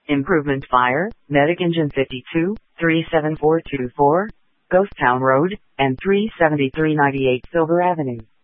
Improvement Fire, Medic Engine 52, 37424, Ghost Town Road, and 37398 Silver Avenue.